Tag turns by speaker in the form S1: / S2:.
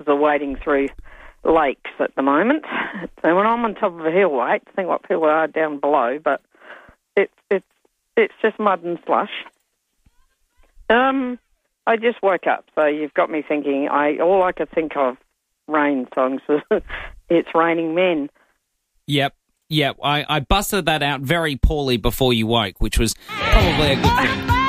S1: are wading through lakes at the moment. And when I'm on top of a hill, I hate to think what people are down below, but it's just mud and slush. I just woke up, so you've got me thinking. All I could think of rain songs was "It's Raining Men."
S2: Yep. I busted that out very poorly before you woke, which was probably a good thing.